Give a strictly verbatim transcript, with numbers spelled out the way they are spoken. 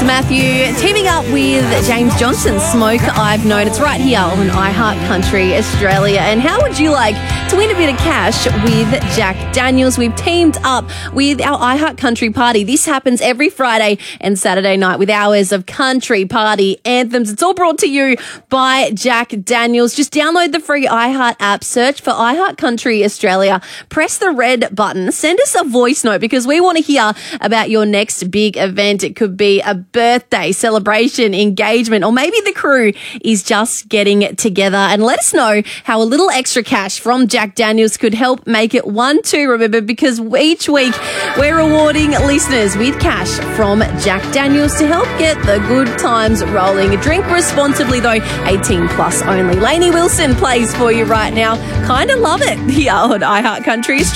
Matthew teaming up with James Johnson, Smoke I've Known. It's right here on iHeart Country Australia. And how would you like to win a bit of cash with Jack Daniels? We've teamed up with our iHeart Country Party. This happens every Friday and Saturday night with hours of country party anthems. It's all brought to you by Jack Daniels. Just download the free iHeart app, search for iHeart Country Australia, press the red button, send us a voice note because we want to hear about your next big event. It could be a birthday, celebration, engagement, or maybe the crew is just getting together. And let us know how a little extra cash from Jack Daniels could help make it one two. Remember, because each week we're rewarding listeners with cash from Jack Daniels to help get the good times rolling. Drink responsibly though, eighteen plus only. Lainey Wilson plays for you right now. Kinda love it here on iHeart Country Australia.